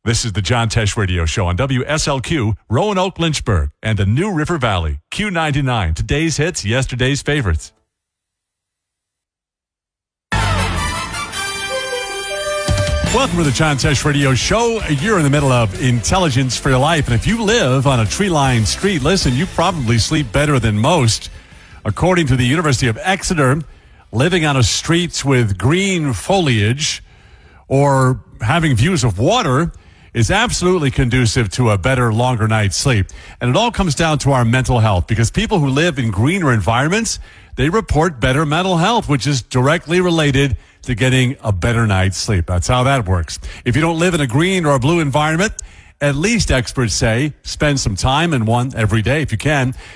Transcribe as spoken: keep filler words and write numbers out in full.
This is the John Tesh Radio Show on W S L Q, Roanoke, Lynchburg, and the New River Valley. Q ninety-nine, today's hits, yesterday's favorites. Welcome to the John Tesh Radio Show. You're in the middle of intelligence for your life. And if you live on a tree-lined street, listen, you probably sleep better than most. According to the University of Exeter, living on a street with green foliage or having views of water is absolutely conducive to a better, longer night's sleep. And it all comes down to our mental health, because people who live in greener environments, they report better mental health, which is directly related to getting a better night's sleep. That's how that works. If you don't live in a green or a blue environment, at least experts say spend some time in one every day if you can.